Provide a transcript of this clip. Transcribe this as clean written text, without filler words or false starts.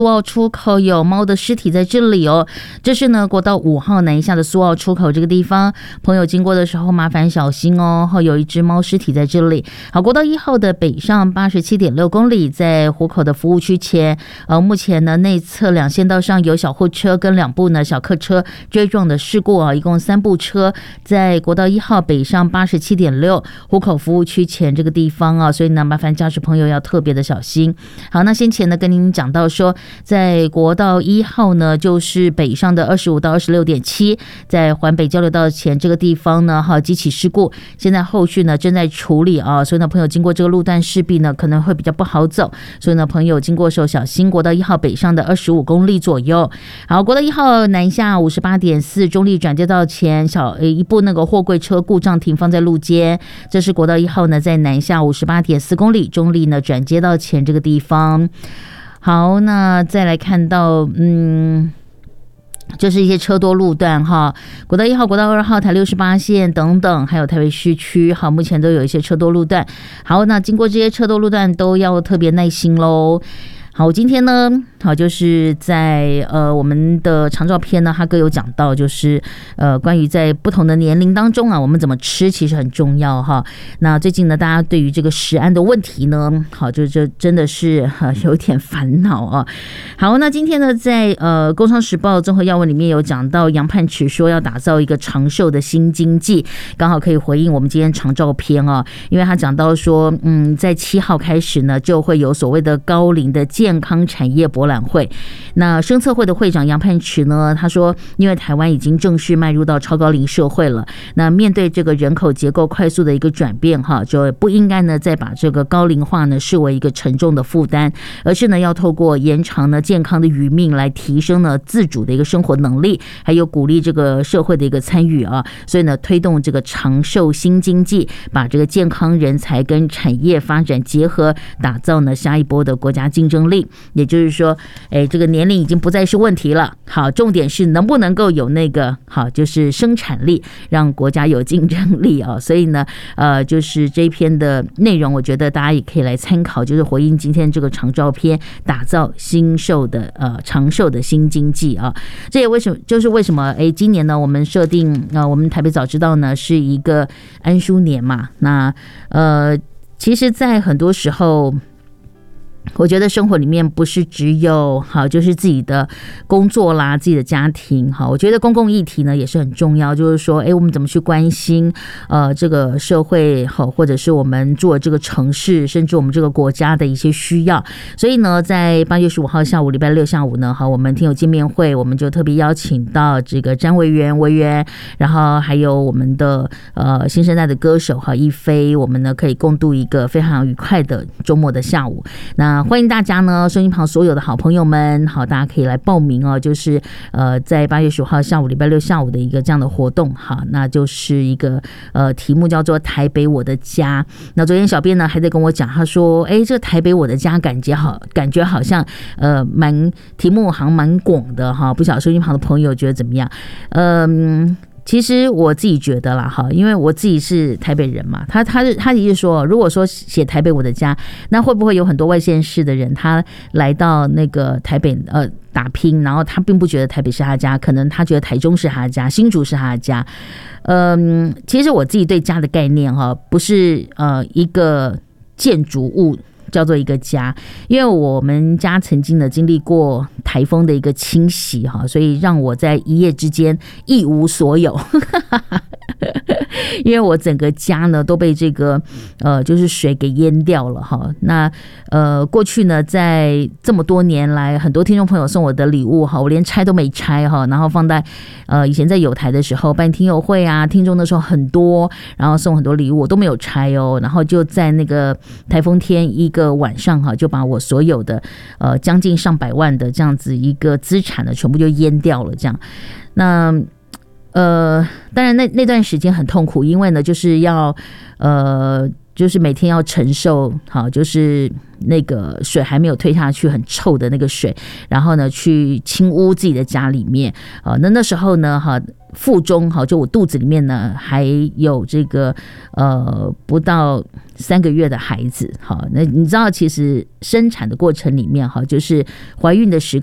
苏澳出口有猫的尸体在这里哦，这是呢国道5号南下的苏澳出口这个地方，朋友经过的时候麻烦小心哦，有一只猫尸体在这里。好，国道1号的北上87.6公里，在湖口的服务区前，目前呢内侧两线道上有小货车跟2部呢小客车追撞的事故啊，一共3部车在国道1号北上87.6湖口服务区前这个地方啊，所以呢麻烦驾驶朋友要特别的小心。好，那先前呢跟您讲到说，在国道1号呢，就是北上的25到26.7，在环北交流道前这个地方呢，几起事故，现在后续呢正在处理啊，所以呢，朋友经过这个路段势必呢可能会比较不好走，所以呢，朋友经过的时候小心。国道1号北上的25公里左右。好，国道1号南下58.4，中立转接道前一部那个货柜车故障停放在路肩，这是国道1号呢在南下58.4公里，中立呢转接道前这个地方。好，那再来看到就是一些车多路段哈，国道1号、国道2号、台68线等等，还有台北市区，好，目前都有一些车多路段。好，那经过这些车多路段都要特别耐心咯。好，今天呢，好，就是在我们的长照片呢，哈哥有讲到，就是关于在不同的年龄当中啊，我们怎么吃其实很重要哈。那最近呢，大家对于这个食安的问题呢，好，就真的是有点烦恼啊。好，那今天呢，在《工商时报》综合要闻里面有讲到，杨盼池说要打造一个长寿的新经济，刚好可以回应我们今天长照篇啊，因为他讲到说，在7号开始呢，就会有所谓的高龄的健康产业博览会。那生策会的会长杨盼池呢，他说，因为台湾已经正式迈入到超高龄社会了，那面对这个人口结构快速的一个转变哈，就不应该呢再把这个高龄化呢视为一个沉重的负担，而是呢要透过延长呢健康的余命来提升呢自主的一个生活能力，还有鼓励这个社会的一个参与啊，所以呢推动这个长寿新经济，把这个健康人才跟产业发展结合，打造呢下一波的国家竞争力。也就是说，这个年龄已经不再是问题了。好，重点是能不能够有那个好，就是生产力，让国家有竞争力啊。所以呢，就是这一篇的内容，我觉得大家也可以来参考，就是回应今天这个长照篇，打造长寿的新经济啊。这也为什么今年呢，我们设定我们台北早知道呢是一个安舒年嘛。那其实，在很多时候，我觉得生活里面不是只有好，就是自己的工作啦，自己的家庭好。我觉得公共议题呢也是很重要，就是说，我们怎么去关心这个社会好，或者是我们住的这个城市，甚至我们这个国家的一些需要。所以呢，在8月15号下午，礼拜六下午呢，好，我们听友见面会，我们就特别邀请到这个詹委员，然后还有我们的新生代的歌手哈一飞，我们呢可以共度一个非常愉快的周末的下午。那欢迎大家呢，收音旁所有的好朋友们，好，大家可以来报名哦。就是在8月15号下午，礼拜六下午的一个这样的活动，好，那就是一个题目叫做“台北我的家”。那昨天小编呢还在跟我讲，他说，这个台北我的家感觉好像题目好像蛮广的哈，不晓得收音旁的朋友觉得怎么样？其实我自己觉得啦，哈，因为我自己是台北人嘛，他也是说，如果说写台北我的家，那会不会有很多外县市的人，他来到那个台北打拼，然后他并不觉得台北是他家，可能他觉得台中是他的家，新竹是他的家。其实我自己对家的概念哈，不是一个建筑物叫做一个家，因为我们家曾经的经历过台风的一个侵袭哈，所以让我在一夜之间一无所有。因为我整个家呢都被这个就是水给淹掉了哈。那过去呢，在这么多年来，很多听众朋友送我的礼物哈，我连拆都没拆哈，然后放在以前在友台的时候办听友会啊，听众的时候很多，然后送很多礼物我都没有拆哦，然后就在那个台风天一个晚上哈，就把我所有的将近上百万的这样子一个资产呢，全部就淹掉了这样。那当然那段时间很痛苦，因为呢就是要就是每天要承受好，就是那个水还没有退下去很臭的那个水，然后呢去清污自己的家里面那时候呢腹中就我肚子里面呢还有这个不到 3个月的孩子，好，那你知道其实生产的过程里面，哈，就是怀孕的时